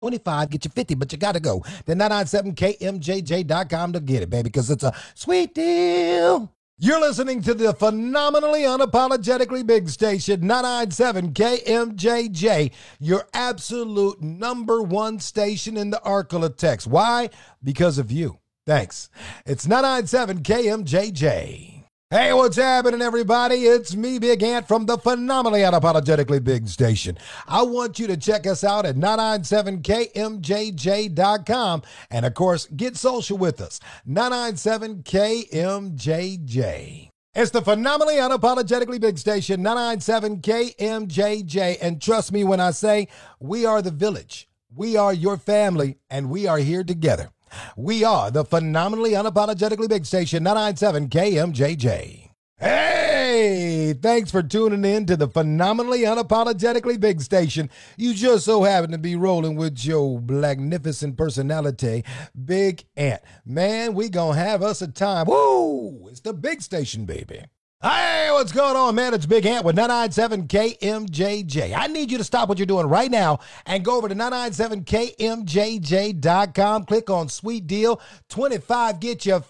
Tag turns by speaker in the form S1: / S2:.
S1: 25, get you 50, but you got to go to 997kmjj.com to get it, baby, because it's a sweet deal. You're listening to the phenomenally unapologetically big station, 997 KMJJ, your absolute number one station in the Arklatex. Why? Because of you. Thanks. It's 997 KMJJ. Hey, what's happening, everybody? It's me, Big Ant, from the phenomenally unapologetically big station. I want you to check us out at 997kmjj.com. And, of course, get social with us, 997kmjj. It's the phenomenally unapologetically big station, 997kmjj. And trust me when I say we are the village. We are your family, and we are here together. We are the phenomenally unapologetically big station, 997 KMJJ. Hey, thanks for tuning in to the phenomenally unapologetically big station. You just so happen to be rolling with your magnificent personality, Big Ant. Man, we gonna have us a time. Woo! It's the big station, baby. Hey, what's going on, man? It's Big Ant with 997 KMJJ. I need you to stop what you're doing right now and go over to 997kmjj.com. Click on Sweet Deal. 25, get you